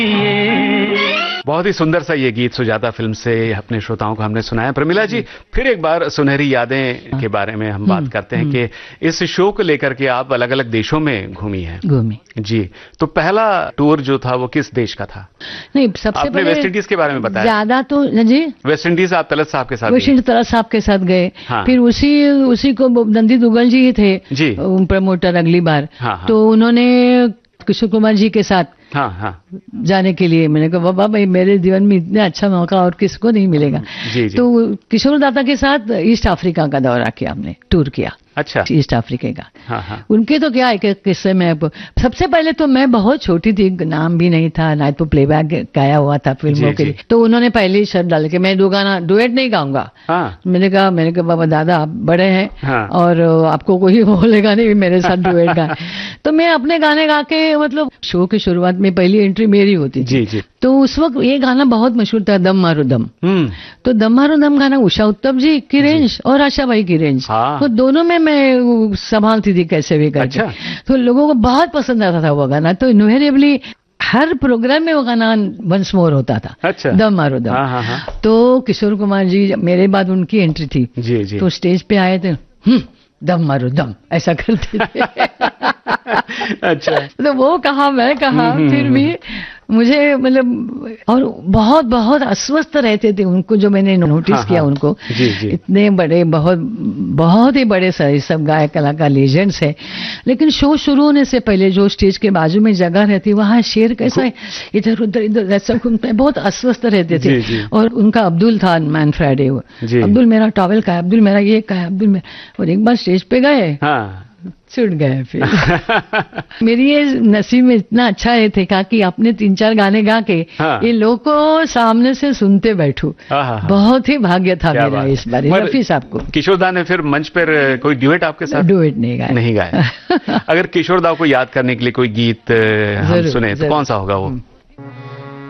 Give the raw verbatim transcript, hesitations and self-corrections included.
बहुत ही सुंदर सा ये गीत सुजाता फिल्म से अपने श्रोताओं को हमने सुनाया। प्रमिला जी, फिर एक बार सुनहरी यादें के बारे में हम बात करते हैं कि इस शो को लेकर के आप अलग अलग देशों में घूमी हैं। घूमी जी, तो पहला टूर जो था वो किस देश का था? नहीं, सबसे आपने वेस्ट इंडीज के बारे में बताया। ज्यादा तो जी वेस्ट इंडीज आप तलत साहब के साथ वेस्ट इंडीज तलत साहब के साथ गए। हाँ। फिर उसी उसी को नंदी दुग्गल जी ही थे जी प्रमोटर अगली बार। हाँ, हाँ। तो उन्होंने किशोर कुमार जी के साथ हाँ हाँ जाने के लिए मैंने कहा बाबा भाई मेरे जीवन में इतना अच्छा मौका और किसको नहीं मिलेगा। जी जी। तो किशोर दाता के साथ ईस्ट अफ्रीका का दौरा किया, हमने टूर किया। अच्छा। ईस्ट अफ्रीका का। हाँ हाँ। उनके तो क्या एक किस्से में, सबसे पहले तो मैं बहुत छोटी थी, नाम भी नहीं था, ना तो प्लेबैक गाया हुआ था फिल्मों के लिए। तो उन्होंने पहले ही शर्त डाल के मैं दो गाना डुएट नहीं गाऊंगा। हाँ। मैंने कहा मैंने कहा बाबा दादा आप बड़े हैं। हाँ। और आपको कोई बोलेगा नहीं मेरे साथ डुएट गा। तो मैं अपने गाने गा के, मतलब शो की शुरुआत में पहली एंट्री मेरी होती थी। जी जी। तो उस वक्त ये गाना बहुत मशहूर था, दम मारो दम। तो दम मारो दम गाना उषा उत्तम जी की रेंज और आशा भाई की रेंज। हाँ। तो दोनों में मैं संभालती थी कैसे भी करके। अच्छा। तो लोगों को बहुत पसंद आता था वो गाना। तो इनवेरिएबली हर प्रोग्राम में वो गाना वंस मोर होता था। अच्छा। दम मारो दम। हाँ हाँ हाँ। तो किशोर कुमार जी मेरे बाद उनकी एंट्री थी। जी जी। तो स्टेज पे आए थे, दम मारो दम ऐसा करते थे। अच्छा। तो वो कहा मैं कहा, फिर भी मुझे मतलब, और बहुत बहुत अस्वस्थ रहते थे उनको, जो मैंने नोटिस हाँ, किया हाँ, उनको। जी, जी। इतने बड़े, बहुत बहुत ही बड़े सारे सब गायक कलाकार लेजेंड्स है, लेकिन शो शुरू होने से पहले जो स्टेज के बाजू में जगह रहती, वहां शेर कैसा इधर उधर इधर ऐसा घूमते, बहुत अस्वस्थ रहते थे। जी, जी। और उनका अब्दुल था मैन फ्राइडे, अब्दुल मेरा टॉवेल का है, अब्दुल मेरा ये का है, अब्दुल मेरा। और एक बार स्टेज पे गए, हाँ, छूट गए फिर। मेरी ये नसीब में इतना अच्छा है थे कि आपने तीन चार गाने गा के हाँ। ये लोगों को सामने से सुनते बैठू। बहुत ही भाग्य था मेरा इस बार। रफी साहब को किशोरदा ने फिर मंच पर कोई ड्यूएट आपके साथ? ड्यूएट नहीं गाया। नहीं गाया। अगर किशोरदा को याद करने के लिए कोई गीत हम सुने तो कौन सा होगा वो?